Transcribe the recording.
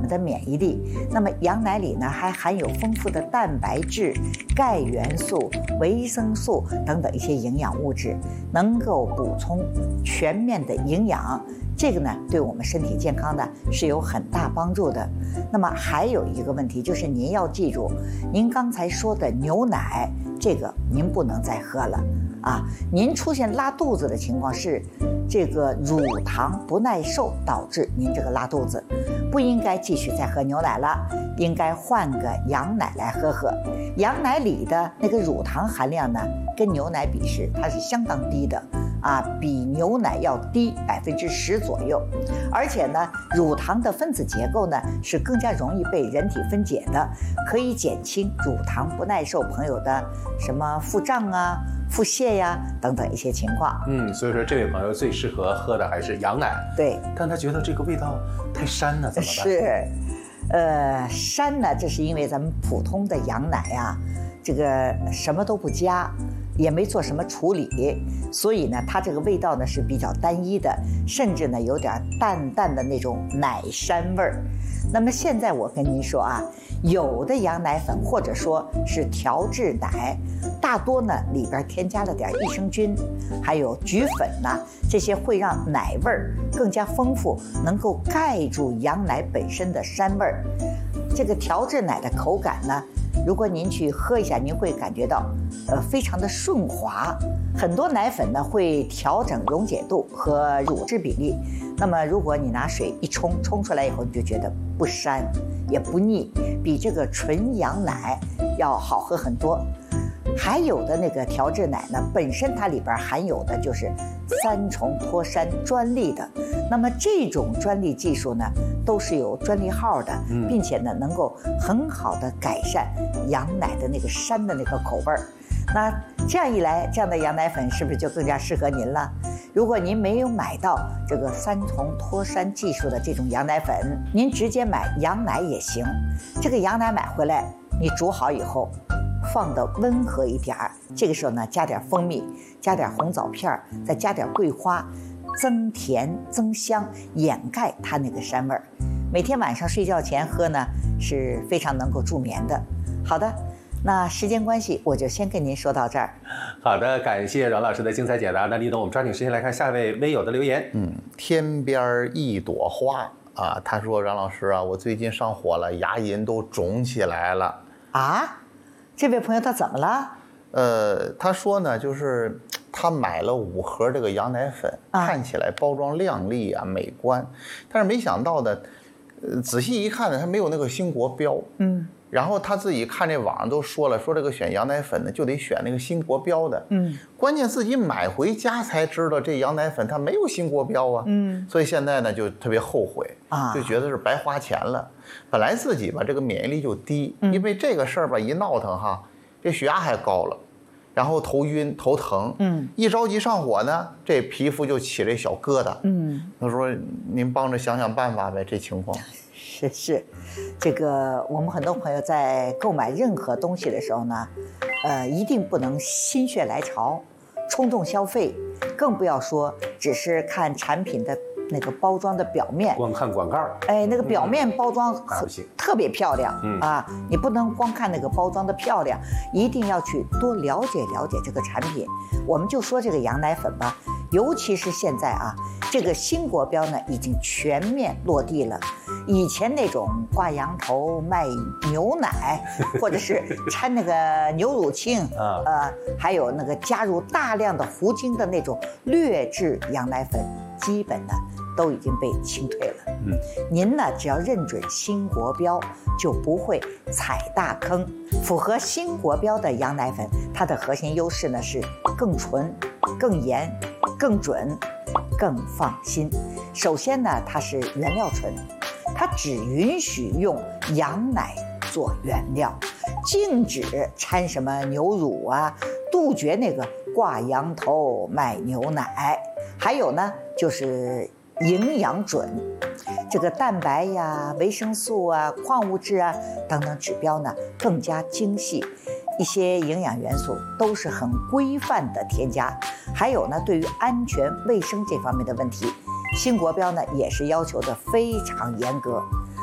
的免疫力。那么羊奶里呢还含有丰富的蛋白质、钙元素、维生素等等一些营养物质，能够补充全面的营养。这个呢对我们身体健康呢是有很大帮助的。那么还有一个问题就是您要记住，您刚才说的牛奶，这个您不能再喝了啊！您出现拉肚子的情况是这个乳糖不耐受导致您这个拉肚子，不应该继续再喝牛奶了，应该换个羊奶来喝喝。羊奶里的那个乳糖含量呢，跟牛奶比它是相当低的啊，比牛奶要低10%左右。而且呢，乳糖的分子结构呢是更加容易被人体分解的，可以减轻乳糖不耐受朋友的什么腹胀啊、腹泻呀等等一些情况。 所以说这位朋友最适合喝的还是羊奶。 对， 但他觉得这个味道太膻了，怎么办？ 是，膻呢，这是因为咱们普通的羊奶啊，这个什么都不加，也没做什么处理，所以呢，它这个味道呢是比较单一的，甚至呢有点淡淡的那种奶膻味儿。那么现在我跟您说啊，有的羊奶粉或者说是调制奶，大多呢里边添加了点益生菌，还有菊粉呐，这些会让奶味儿更加丰富，能够盖住羊奶本身的膻味儿。这个调制奶的口感呢，如果您去喝一下，您会感觉到非常的顺滑。很多奶粉呢会调整溶解度和乳汁比例，那么如果你拿水一冲出来以后，你就觉得不膻也不腻，比这个纯羊奶要好喝很多。还有的那个调制奶呢，本身它里边含有的就是3重脱膻专利的，那么这种专利技术呢都是有专利号的，并且呢能够很好的改善羊奶的那个膻的那个口味儿。那这样一来，这样的羊奶粉是不是就更加适合您了？如果您没有买到这个3重脱膻技术的这种羊奶粉，您直接买羊奶也行。这个羊奶买回来，你煮好以后放得温和一点儿，这个时候呢加点蜂蜜，加点红枣片，再加点桂花，增甜增香，掩盖它那个膻味儿。每天晚上睡觉前喝呢是非常能够助眠的。好的，那时间关系，我就先跟您说到这儿。 好的，感谢阮老师的精彩解答。那李董，我们抓紧时间来看下位微友的留言。 天边一朵花啊，他说阮老师啊，我最近上火了，牙龈都肿起来了啊。这位朋友他怎么了？ 他说呢，就是他买了5盒这个羊奶粉，看起来包装靓丽啊，美观，但是没想到的，仔细一看呢，它没有那个兴国标。然后他自己看这网上都说了，说这个选羊奶粉呢就得选那个兴国标的。关键自己买回家才知道这羊奶粉它没有兴国标啊。所以现在呢就特别后悔啊，就觉得是白花钱了。本来自己吧这个免疫力就低，因为这个事儿吧一闹腾哈，这血压还高了，然后头晕头疼，一着急上火呢，这皮肤就起了小疙瘩。他说您帮着想想办法呗，这情况。 是，这个我们很多朋友在购买任何东西的时候呢，一定不能心血来潮，冲动消费，更不要说只是看产品的那个包装的表面， 光看广告， 那个表面包装特别漂亮啊，你不能光看那个包装的漂亮，一定要去多了解了解这个产品。我们就说这个羊奶粉吧，尤其是现在啊，这个兴国标呢已经全面落地了。以前那种挂羊头卖牛奶，或者是掺那个牛乳清，还有那个加入大量的糊精的那种劣质羊奶粉，基本呢都已经被清退了。您呢只要认准兴国标，就不会踩大坑。符合兴国标的羊奶粉，它的核心优势呢是更纯、更严、更准、更放心。首先呢，它是原料纯，它只允许用羊奶做原料，禁止掺什么牛乳啊，杜绝那个挂羊头卖牛奶。还有呢，就是营养准，这个蛋白呀、维生素啊、矿物质啊等等指标呢更加精细，一些营养元素都是很规范的添加。还有呢，对于安全卫生这方面的问题，兴国标呢也是要求的非常严格。